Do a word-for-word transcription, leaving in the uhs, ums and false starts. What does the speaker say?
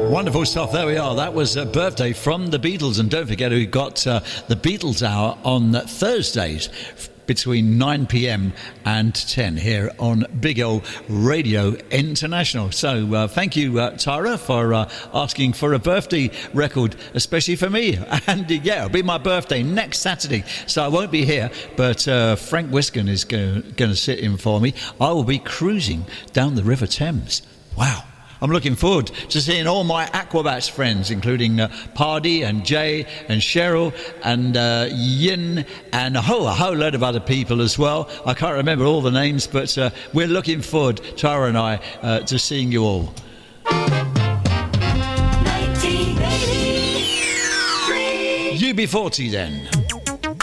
Wonderful stuff. There we are. That was a birthday from the Beatles. And don't forget, we've got uh, the Beatles Hour on Thursdays between nine p.m. and ten here on Big L Radio International. So uh, thank you, uh, Tara, for uh, asking for a birthday record, especially for me. And uh, yeah, it'll be my birthday next Saturday, so I won't be here, but uh, Frank Wiskin is going to sit in for me. I will be cruising down the River Thames. Wow. I'm looking forward to seeing all my Aquabats friends, including uh, Pardy and Jay and Cheryl and uh, Yin and a whole, a whole load of other people as well. I can't remember all the names, but uh, we're looking forward, Tara and I, uh, to seeing you all. U B forty then.